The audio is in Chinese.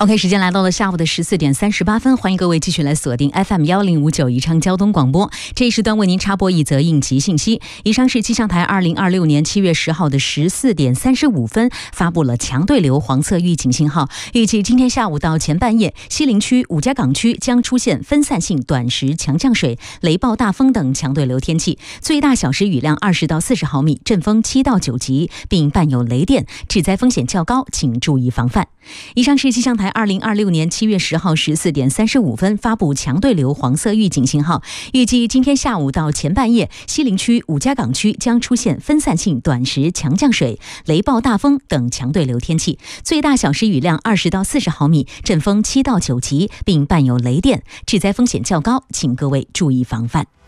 OK， 时间来到了下午的14点38分，欢迎各位继续来锁定 FM1059宜昌交通广播。这一时段为您插播一则应急信息。宜昌市气象台2026年7月10号的14点35分发布了强对流黄色预警信号，预计今天下午到前半夜，西陵区、五家港区将出现分散性短时强降水、雷暴大风等强对流天气，最大小时雨量20到40毫米，阵风7到9级，并伴有雷电，致灾风险较高，请注意防范。宜昌市气象台2026年7月10号14点35分发布强对流黄色预警信号，预计今天下午到前半夜，西陵区、五家港区将出现分散性短时强降水、雷暴大风等强对流天气，最大小时雨量20到40毫米，阵风7到9级，并伴有雷电，致灾风险较高，请各位注意防范。